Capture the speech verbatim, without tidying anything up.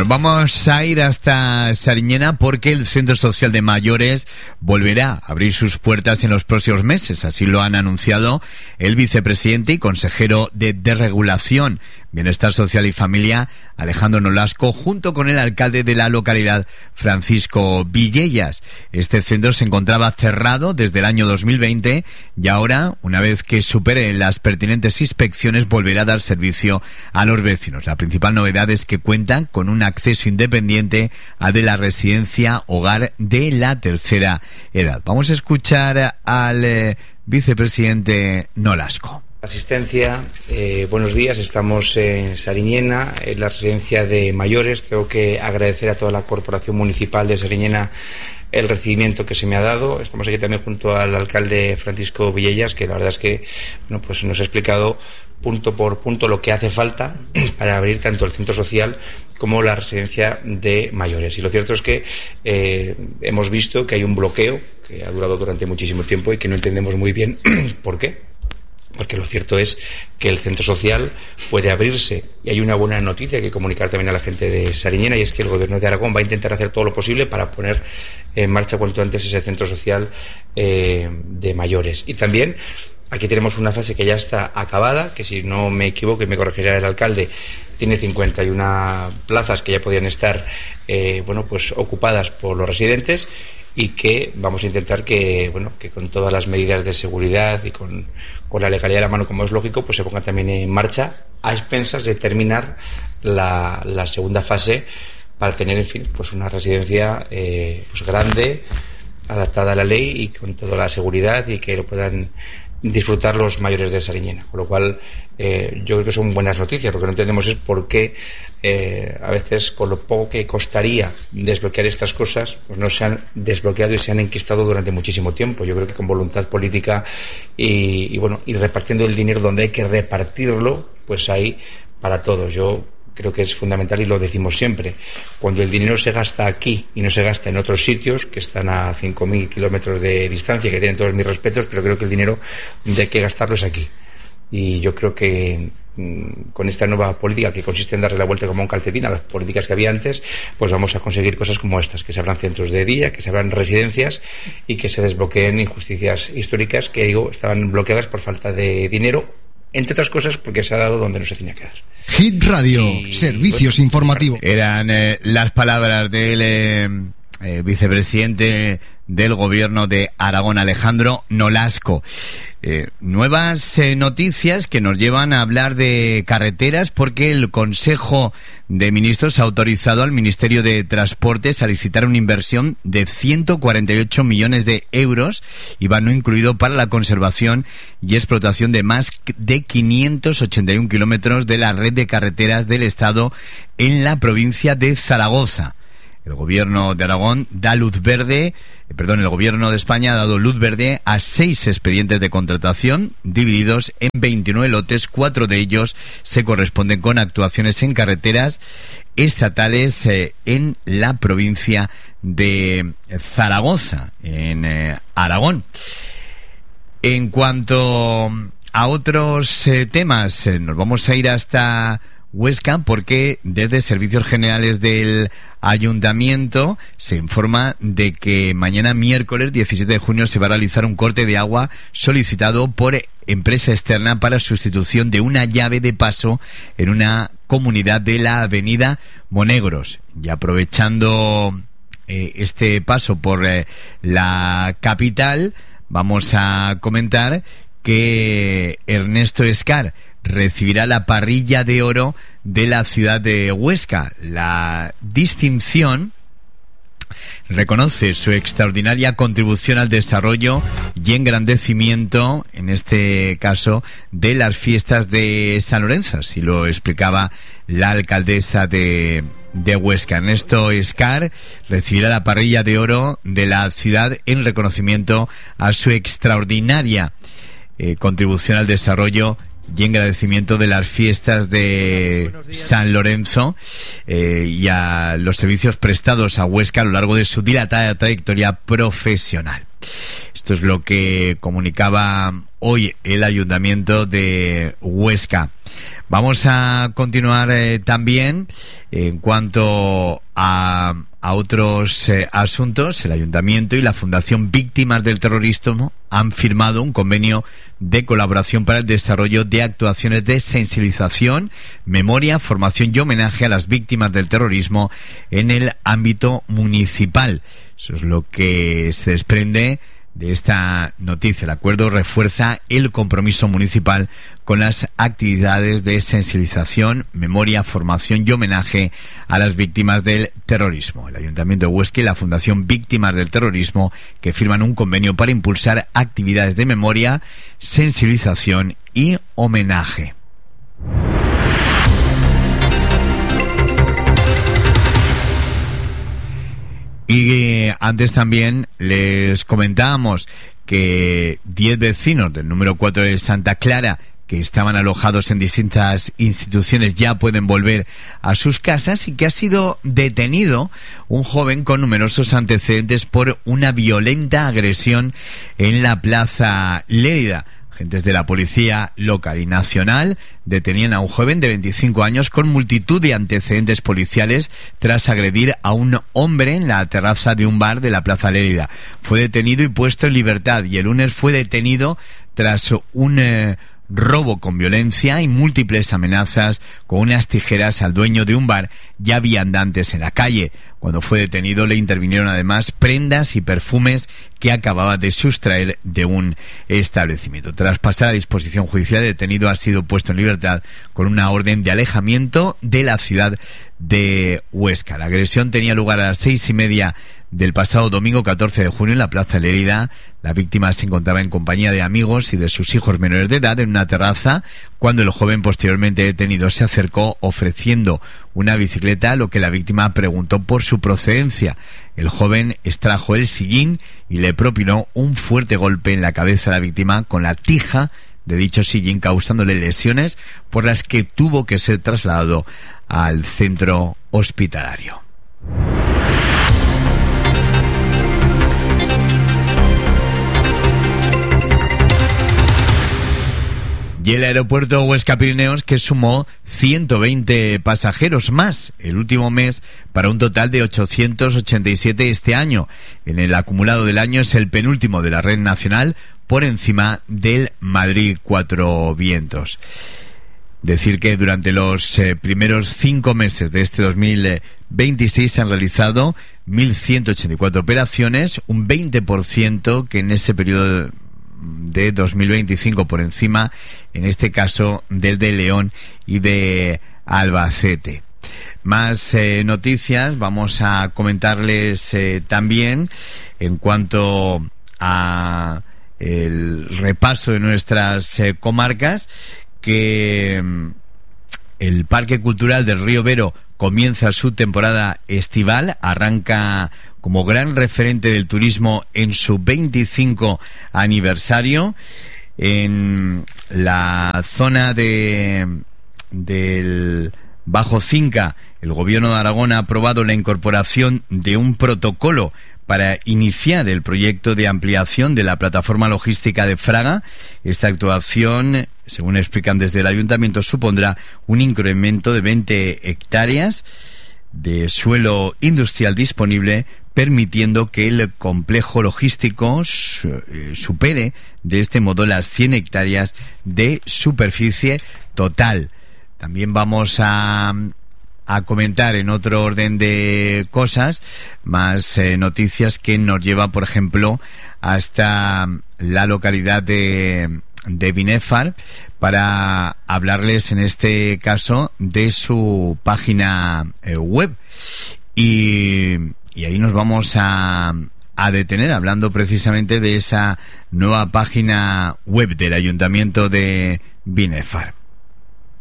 Nos vamos a ir hasta Sariñena porque el Centro Social de Mayores volverá a abrir sus puertas en los próximos meses. Así lo han anunciado el vicepresidente y consejero de Desregulación, Bienestar Social y Familia, Alejandro Nolasco, junto con el alcalde de la localidad, Francisco Villellas. Este centro se encontraba cerrado desde el año dos mil veinte y ahora, una vez que supere las pertinentes inspecciones, volverá a dar servicio a los vecinos. La principal novedad es que cuentan con un acceso independiente a de la residencia hogar de la tercera edad. Vamos a escuchar al eh, vicepresidente Nolasco. Asistencia, eh, buenos días, estamos en Sariñena, en la residencia de mayores. Tengo que agradecer a toda la Corporación Municipal de Sariñena el recibimiento que se me ha dado. Estamos aquí también junto al alcalde Francisco Villellas, que la verdad es que bueno, pues nos ha explicado punto por punto lo que hace falta para abrir tanto el centro social como la residencia de mayores. Y lo cierto es que eh, hemos visto que hay un bloqueo que ha durado durante muchísimo tiempo y que no entendemos muy bien por qué. Porque lo cierto es que el centro social puede abrirse y hay una buena noticia que comunicar también a la gente de Sariñena, y es que el gobierno de Aragón va a intentar hacer todo lo posible para poner en marcha cuanto antes ese centro social eh, de mayores. Y también aquí tenemos una fase que ya está acabada, que si no me equivoco y me corregirá el alcalde, tiene cincuenta y una plazas que ya podrían estar eh, bueno, pues ocupadas por los residentes, y que vamos a intentar que, bueno, que con todas las medidas de seguridad y con, con la legalidad a la mano, como es lógico, pues se pongan también en marcha a expensas de terminar la, la segunda fase para tener, en fin, pues una residencia eh, pues grande, adaptada a la ley y con toda la seguridad, y que lo puedan disfrutar los mayores de Sariñena. Con lo cual eh, yo creo que son buenas noticias. Lo que no entendemos es por qué eh, a veces con lo poco que costaría desbloquear estas cosas pues no se han desbloqueado y se han enquistado durante muchísimo tiempo. Yo creo que con voluntad política y, y bueno, y repartiendo el dinero donde hay que repartirlo, pues hay para todos. Yo creo que es fundamental y lo decimos siempre: cuando el dinero se gasta aquí y no se gasta en otros sitios que están a cinco mil kilómetros de distancia, que tienen todos mis respetos, pero creo que el dinero donde hay que gastarlo es aquí. Y yo creo que mmm, con esta nueva política, que consiste en darle la vuelta como un calcetín a las políticas que había antes, pues vamos a conseguir cosas como estas: que se abran centros de día, que se abran residencias y que se desbloqueen injusticias históricas que, digo, estaban bloqueadas por falta de dinero, entre otras cosas porque se ha dado donde no se tenía que dar. Hit Radio, y, servicios pues, informativos. Eran eh, las palabras del eh, eh, vicepresidente del gobierno de Aragón, Alejandro Nolasco. Eh, nuevas eh, noticias que nos llevan a hablar de carreteras, porque el Consejo de Ministros ha autorizado al Ministerio de Transportes a licitar una inversión de ciento cuarenta y ocho millones de euros, I V A no incluido, para la conservación y explotación de más de quinientos ochenta y uno kilómetros de la red de carreteras del Estado en la provincia de Zaragoza. El gobierno de Aragón da luz verde, eh, perdón, el gobierno de España ha dado luz verde a seis expedientes de contratación divididos en veintinueve lotes. Cuatro de ellos se corresponden con actuaciones en carreteras estatales eh, en la provincia de Zaragoza, en eh, Aragón. En cuanto a otros eh, temas, eh, nos vamos a ir hasta Huesca, porque desde Servicios Generales del Ayuntamiento se informa de que mañana miércoles diecisiete de junio se va a realizar un corte de agua solicitado por empresa externa para sustitución de una llave de paso en una comunidad de la avenida Monegros. Y aprovechando eh, este paso por eh, la capital, vamos a comentar que Ernesto Escar recibirá la parrilla de oro de la ciudad de Huesca. La distinción reconoce su extraordinaria contribución al desarrollo y engrandecimiento, en este caso, de las fiestas de San Lorenzo, así lo explicaba la alcaldesa de, de Huesca. Ernesto Escar recibirá la parrilla de oro de la ciudad en reconocimiento a su extraordinaria eh, contribución al desarrollo y en agradecimiento de las fiestas de San Lorenzo eh, y a los servicios prestados a Huesca a lo largo de su dilatada trayectoria profesional. Esto es lo que comunicaba hoy el Ayuntamiento de Huesca. Vamos a continuar eh, también en cuanto a, a otros eh, asuntos. El Ayuntamiento y la Fundación Víctimas del Terrorismo han firmado un convenio de colaboración para el desarrollo de actuaciones de sensibilización, memoria, formación y homenaje a las víctimas del terrorismo en el ámbito municipal. Eso es lo que se desprende de esta noticia. El acuerdo refuerza el compromiso municipal con las actividades de sensibilización, memoria, formación y homenaje a las víctimas del terrorismo. El Ayuntamiento de Huesca y la Fundación Víctimas del Terrorismo, que firman un convenio para impulsar actividades de memoria, sensibilización y homenaje. Y eh, antes también les comentábamos que diez vecinos del número cuatro de Santa Clara que estaban alojados en distintas instituciones ya pueden volver a sus casas, y que ha sido detenido un joven con numerosos antecedentes por una violenta agresión en la Plaza Lérida. Agentes de la policía local y nacional detenían a un joven de veinticinco años con multitud de antecedentes policiales tras agredir a un hombre en la terraza de un bar de la Plaza Lérida. Fue detenido y puesto en libertad, y el lunes fue detenido tras un eh, robo con violencia y múltiples amenazas con unas tijeras al dueño de un bar y a viandantes en la calle. Cuando fue detenido le intervinieron además prendas y perfumes que acababa de sustraer de un establecimiento. Tras pasar a disposición judicial, el detenido ha sido puesto en libertad con una orden de alejamiento de la ciudad de Huesca. La agresión tenía lugar a las seis y media del pasado domingo catorce de junio en la Plaza Lérida. La víctima se encontraba en compañía de amigos y de sus hijos menores de edad en una terraza cuando el joven, posteriormente detenido, se acercó ofreciendo una bicicleta, a lo que la víctima preguntó por su procedencia. El joven extrajo el sillín y le propinó un fuerte golpe en la cabeza a la víctima con la tija de dicho sillín, causándole lesiones por las que tuvo que ser trasladado al centro hospitalario. Y el aeropuerto Huesca Pirineos, que sumó ciento veinte pasajeros más el último mes para un total de ochocientos ochenta y siete este año. En el acumulado del año es el penúltimo de la red nacional, por encima del Madrid Cuatro Vientos. Decir que durante los eh, primeros cinco meses de este dos mil veintiséis se han realizado mil ciento ochenta y cuatro operaciones, un veinte por ciento que en ese periodo de dos mil veinticinco por encima, en este caso, del de León y de Albacete. Más eh, noticias vamos a comentarles eh, también en cuanto a el repaso de nuestras eh, comarcas, que mm, el Parque Cultural del Río Vero comienza su temporada estival, arranca como gran referente del turismo en su veinticinco aniversario. En la zona de del Bajo Cinca, el Gobierno de Aragón ha aprobado la incorporación de un protocolo para iniciar el proyecto de ampliación de la plataforma logística de Fraga. Esta actuación, según explican desde el Ayuntamiento, supondrá un incremento de veinte hectáreas de suelo industrial disponible, permitiendo que el complejo logístico supere de este modo las cien hectáreas de superficie total. También vamos a, a comentar, en otro orden de cosas, más eh, noticias que nos llevan, por ejemplo, hasta la localidad de, de Binéfar, para hablarles en este caso de su página eh, web. Y, y ahí nos vamos a, a detener hablando precisamente de esa nueva página web del Ayuntamiento de Binéfar.